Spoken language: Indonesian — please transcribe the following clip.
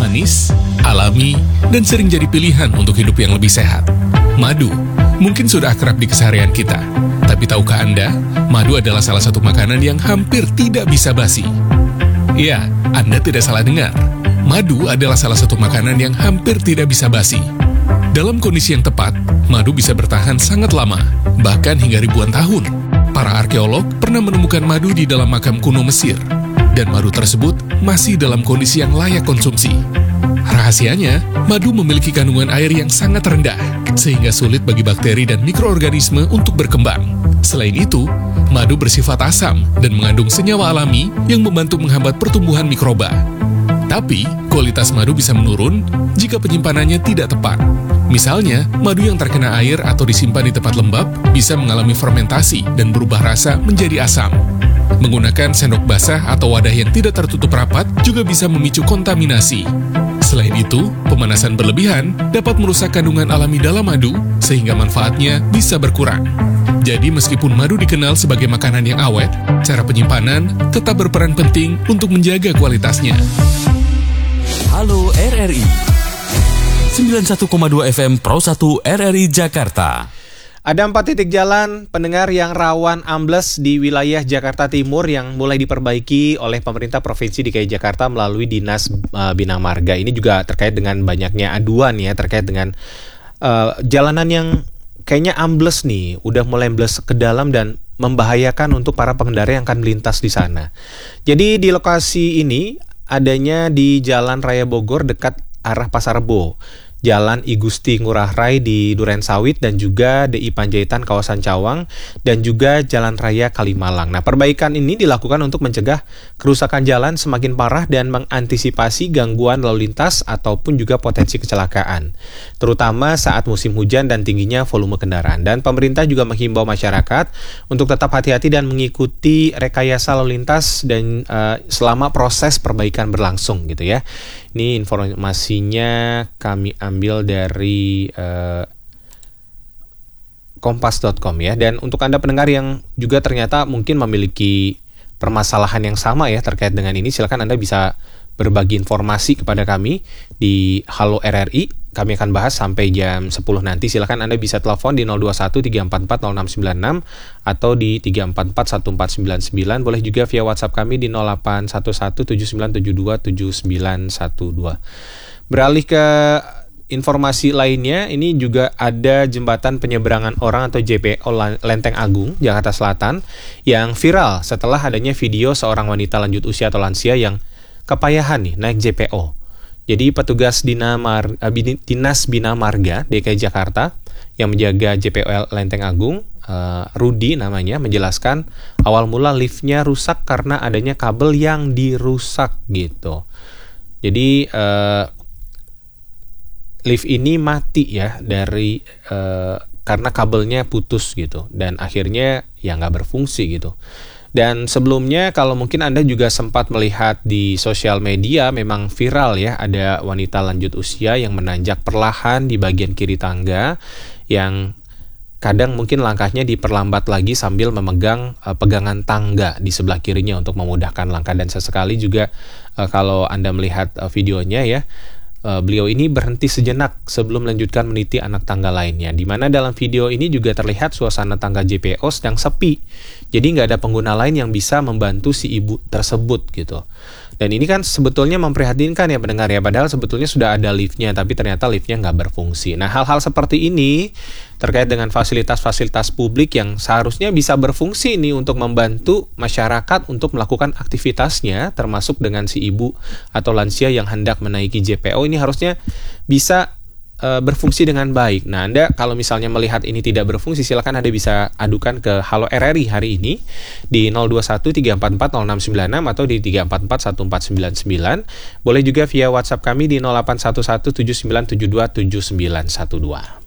manis, alami, dan sering jadi pilihan untuk hidup yang lebih sehat. Madu mungkin sudah akrab di keseharian kita. Tapi tahukah Anda, madu adalah salah satu makanan yang hampir tidak bisa basi. Ya, Anda tidak salah dengar. Madu adalah salah satu makanan yang hampir tidak bisa basi. Dalam kondisi yang tepat, madu bisa bertahan sangat lama, bahkan hingga ribuan tahun. Para arkeolog pernah menemukan madu di dalam makam kuno Mesir, dan madu tersebut masih dalam kondisi yang layak konsumsi. Rahasianya, madu memiliki kandungan air yang sangat rendah, sehingga sulit bagi bakteri dan mikroorganisme untuk berkembang. Selain itu, madu bersifat asam dan mengandung senyawa alami yang membantu menghambat pertumbuhan mikroba. Tapi, kualitas madu bisa menurun jika penyimpanannya tidak tepat. Misalnya, madu yang terkena air atau disimpan di tempat lembab bisa mengalami fermentasi dan berubah rasa menjadi asam. Menggunakan sendok basah atau wadah yang tidak tertutup rapat juga bisa memicu kontaminasi. Selain itu, pemanasan berlebihan dapat merusak kandungan alami dalam madu sehingga manfaatnya bisa berkurang. Jadi meskipun madu dikenal sebagai makanan yang awet, cara penyimpanan tetap berperan penting untuk menjaga kualitasnya. Halo RRI 91,2 FM Pro 1 RRI Jakarta. Ada 4 titik jalan pendengar yang rawan ambles di wilayah Jakarta Timur yang mulai diperbaiki oleh pemerintah Provinsi DKI Jakarta melalui Dinas Bina Marga. Ini juga terkait dengan banyaknya aduan ya terkait dengan jalanan yang kayaknya ambles nih, udah mulai ambles ke dalam dan membahayakan untuk para pengendara yang akan melintas di sana. Jadi di lokasi ini adanya di Jalan Raya Bogor dekat arah Pasar Rebo, Jalan I Gusti Ngurah Rai di Duren Sawit, dan juga DI Panjaitan kawasan Cawang, dan juga Jalan Raya Kalimalang. Nah, perbaikan ini dilakukan untuk mencegah kerusakan jalan semakin parah dan mengantisipasi gangguan lalu lintas ataupun juga potensi kecelakaan, terutama saat musim hujan dan tingginya volume kendaraan. Dan pemerintah juga menghimbau masyarakat untuk tetap hati-hati dan mengikuti rekayasa lalu lintas dan selama proses perbaikan berlangsung gitu ya. Ini informasinya kami ambil dari kompas.com ya. Dan untuk Anda pendengar yang juga ternyata mungkin memiliki permasalahan yang sama ya terkait dengan ini, silakan Anda bisa berbagi informasi kepada kami di Halo RRI. Kami akan bahas sampai jam 10 nanti. Silakan Anda bisa telepon di 021 344 0696 atau di 344 1499. Boleh juga via WhatsApp kami di 0811 7972 7912. Beralih ke informasi lainnya, ini juga ada jembatan penyeberangan orang atau JPO Lenteng Agung, Jakarta Selatan, yang viral setelah adanya video seorang wanita lanjut usia atau lansia yang kepayahan nih naik JPO. Jadi petugas Dinas Bina Marga DKI Jakarta yang menjaga JPO Lenteng Agung, Rudi namanya, menjelaskan awal mula liftnya rusak karena adanya kabel yang dirusak gitu. Jadi lift ini mati ya dari karena kabelnya putus gitu, dan akhirnya ya nggak berfungsi gitu. Dan sebelumnya kalau mungkin Anda juga sempat melihat di sosial media, memang viral ya, ada wanita lanjut usia yang menanjak perlahan di bagian kiri tangga, yang kadang mungkin langkahnya diperlambat lagi sambil memegang pegangan tangga di sebelah kirinya untuk memudahkan langkah. Dan sesekali juga kalau Anda melihat videonya ya, beliau ini berhenti sejenak sebelum melanjutkan meniti anak tangga lainnya, di mana dalam video ini juga terlihat suasana tangga JPO sedang sepi, jadi nggak ada pengguna lain yang bisa membantu si ibu tersebut gitu. Dan ini kan sebetulnya memprihatinkan ya pendengar ya, padahal sebetulnya sudah ada liftnya, tapi ternyata liftnya nggak berfungsi. Nah, hal-hal seperti ini terkait dengan fasilitas-fasilitas publik yang seharusnya bisa berfungsi ini untuk membantu masyarakat untuk melakukan aktivitasnya, termasuk dengan si ibu atau lansia yang hendak menaiki JPO, ini harusnya bisa berfungsi dengan baik. Nah, Anda kalau misalnya melihat ini tidak berfungsi, silakan Anda bisa adukan ke Halo RRI hari ini di 021 344 0696 atau di 344 1499. Boleh juga via WhatsApp kami di 0811 7972 7912.